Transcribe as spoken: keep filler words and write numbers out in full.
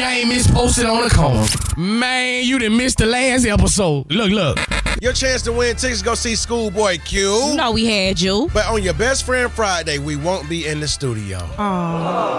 ain't misposted on the corner. Man, you done missed the last episode. Look, look. Your chance to win tickets to go see Schoolboy Q. You know we had you. But on your Best Friend Friday, we won't be in the studio. Aww.